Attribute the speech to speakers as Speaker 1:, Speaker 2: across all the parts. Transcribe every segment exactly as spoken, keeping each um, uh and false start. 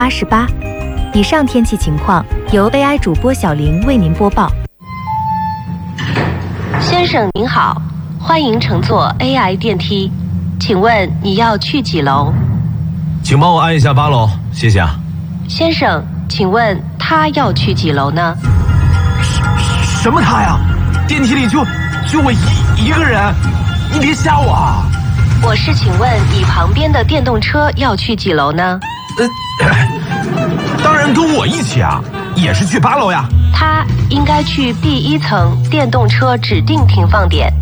Speaker 1: 八十八。以上天气情况由 A I 主播小玲为您播报。
Speaker 2: 先生您好，欢迎乘坐 A I 电梯，请问你要去几楼？
Speaker 3: 请帮我按一下八楼，谢谢啊。
Speaker 2: 先生，请问他要去几楼呢？
Speaker 3: 什么他呀？电梯里就就我一一个人，你别吓我啊！
Speaker 2: 我是请问你旁边的电动车要去几楼呢？
Speaker 3: 呃，当然跟我一起啊，也是去八楼呀。
Speaker 2: 他应该去第一层电动车指定停放点。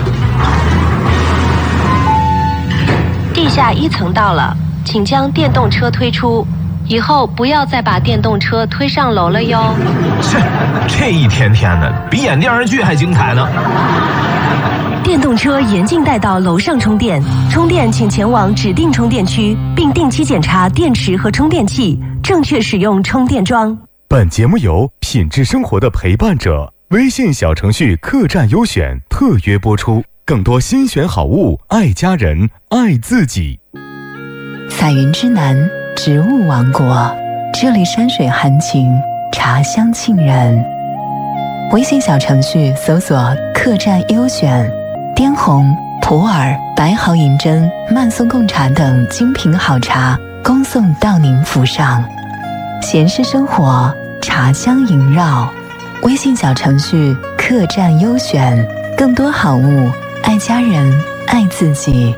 Speaker 2: 地下一层到了，请将电动车推出，以后不要再把电动车推上楼了哟。
Speaker 3: 这这一天天的，比演电视剧还精彩呢。
Speaker 2: 电动车严禁带到楼上充电，充电请前往指定充电区，并定期检查电池和充电器，正确使用充电桩。
Speaker 4: 本节目由品质生活的陪伴者微信小程序客栈优选特约播出，更多新选好物，爱家人，爱自己。
Speaker 5: 彩云之南，植物王国，这里山水含情，茶香沁人。微信小程序搜索客栈优选，滇红、普洱、白毫银针、曼松贡茶等精品好茶恭送到您府上。闲适生活，茶香萦绕。微信小程序客栈优选，更多好物，爱家人，爱自己。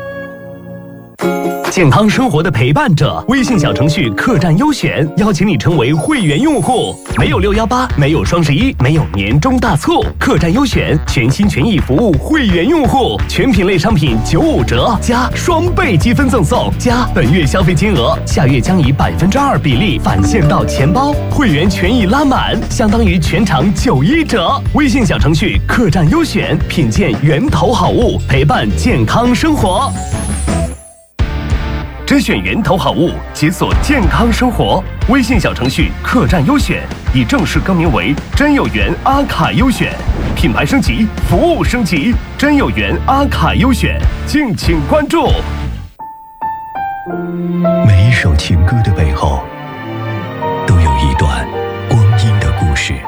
Speaker 6: 健康生活的陪伴者，微信小程序客栈优选邀请你成为会员用户。没有六幺八，没有双十一，没有年终大促，客栈优选全心全意服务会员用户，全品类商品九五折，加双倍积分赠送，加本月消费金额，下月将以百分之二比例返现到钱包，会员权益拉满，相当于全场九一折。微信小程序客栈优选，品鉴源头好物，陪伴健康生活。甄选源头好物，解锁健康生活。微信小程序客栈优选已正式更名为真有缘阿卡优选，品牌升级，服务升级，真有缘阿卡优选，敬请关注。
Speaker 7: 每一首情歌的背后，都有一段光阴的故事。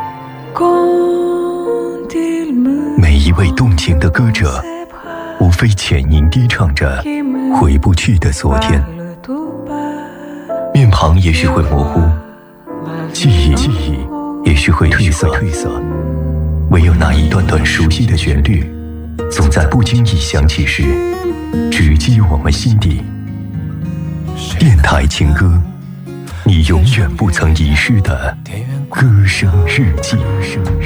Speaker 7: 每一位动情的歌者，无非浅吟低唱着回不去的昨天，面庞也许会模糊，记忆记忆也许会褪色褪色，唯有那一段段熟悉的旋律，总在不经意响起时，直击我们心底。电台情歌，你永远不曾遗失的歌声日记。